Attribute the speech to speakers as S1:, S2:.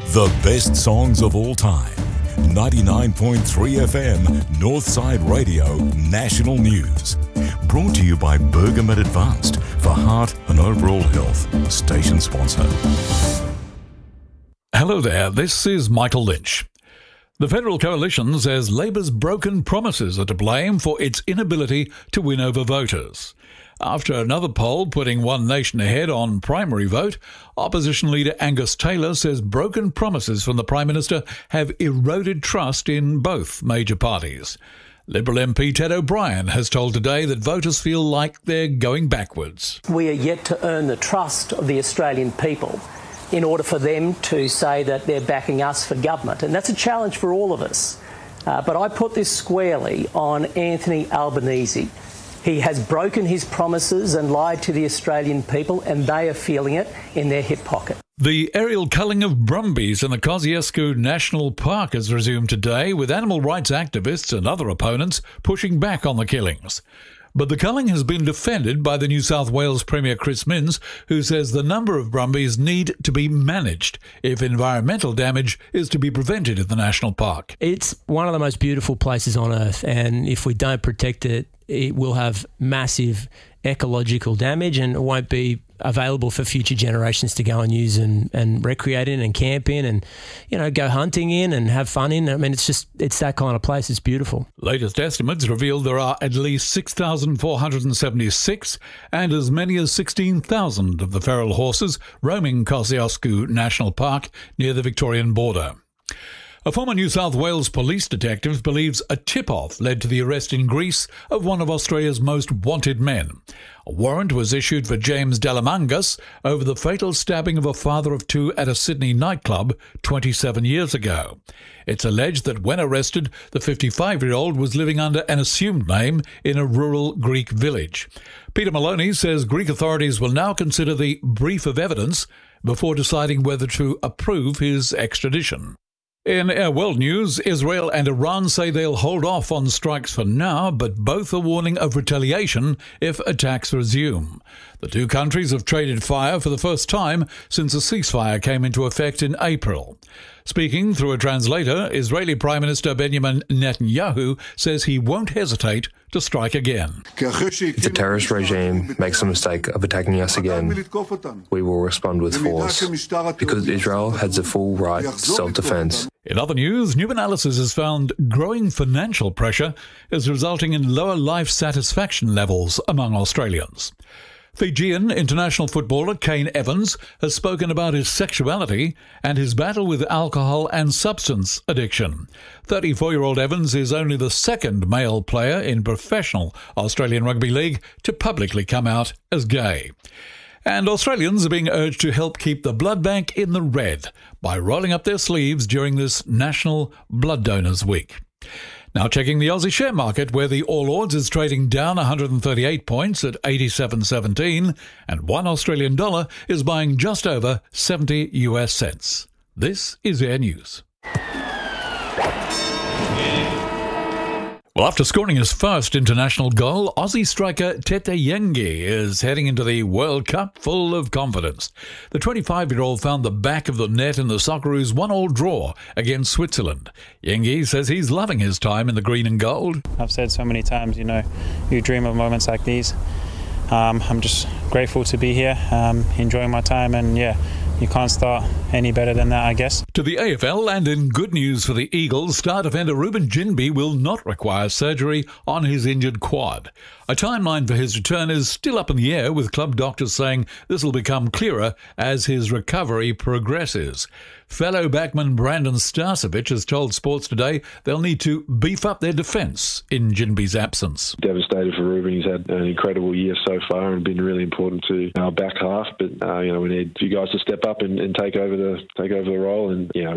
S1: The best songs of all time. 99.3 FM, Northside Radio, National News. Brought to you by Bergamet Advanced for heart and overall health. Station sponsor.
S2: Hello there, this is Michael Lynch. The Federal Coalition says Labor's broken promises are to blame for its inability to win over voters. After another poll putting One Nation ahead on primary vote, opposition leader Angus Taylor says broken promises from the Prime Minister have eroded trust in both major parties. Liberal MP Ted O'Brien has told Today that voters feel like they're going backwards.
S3: We are yet to earn the trust of the Australian people in order for them to say that they're backing us for government. And that's a challenge for all of us. But I put this squarely on Anthony Albanese. He has broken his promises and lied to the Australian people, and they are feeling it in their hip pocket.
S2: The aerial culling of brumbies in the Kosciuszko National Park has resumed today, with animal rights activists and other opponents pushing back on the killings. But the culling has been defended by the New South Wales Premier Chris Minns, who says the number of brumbies need to be managed if environmental damage is to be prevented in the national park.
S4: It's one of the most beautiful places on earth, and if we don't protect it, it will have massive ecological damage and it won't be available for future generations to go and use and recreate in and camp in and, go hunting in and have fun in. I mean, it's that kind of place. It's beautiful.
S2: Latest estimates reveal there are at least 6,476 and as many as 16,000 of the feral horses roaming Kosciuszko National Park near the Victorian border. A former New South Wales police detective believes a tip-off led to the arrest in Greece of one of Australia's most wanted men. A warrant was issued for James Delamangas over the fatal stabbing of a father of two at a Sydney nightclub 27 years ago. It's alleged that when arrested, the 55-year-old was living under an assumed name in a rural Greek village. Peter Maloney says Greek authorities will now consider the brief of evidence before deciding whether to approve his extradition. In our world news, Israel and Iran say they'll hold off on strikes for now, but both are warning of retaliation if attacks resume. The two countries have traded fire for the first time since a ceasefire came into effect in April. Speaking through a translator, Israeli Prime Minister Benjamin Netanyahu says he won't hesitate to strike again.
S5: If the terrorist regime makes the mistake of attacking us again, we will respond with force, because Israel has the full right to self-defense.
S2: In other news, new analysis has found growing financial pressure is resulting in lower life satisfaction levels among Australians. Fijian international footballer Kane Evans has spoken about his sexuality and his battle with alcohol and substance addiction. 34-year-old Evans is only the second male player in professional Australian Rugby League to publicly come out as gay. And Australians are being urged to help keep the blood bank in the red by rolling up their sleeves during this National Blood Donors Week. Now checking the Aussie share market, where the All Ords is trading down 138 points at 87.17 and $1 Australian dollar is buying just over 70 US cents. This is Air News. Well, after scoring his first international goal, Aussie striker Tete Yengi is heading into the World Cup full of confidence. The 25-year-old found the back of the net in the Socceroos' 1-1 draw against Switzerland. Yengi says he's loving his time in the green and gold.
S6: I've said so many times, you dream of moments like these. I'm just grateful to be here, enjoying my time, and you can't start any better than that, I guess.
S2: To the AFL, and in good news for the Eagles, star defender Ruben Ginbey will not require surgery on his injured quad. A timeline for his return is still up in the air, with club doctors saying this will become clearer as his recovery progresses. Fellow backman Brandon Starcevic has told Sports Today they'll need to beef up their defence in Ginbey's absence.
S7: Devastated for Ruben. He's had an incredible year so far and been really important to our back half. But we need you guys to step up and take over the role. And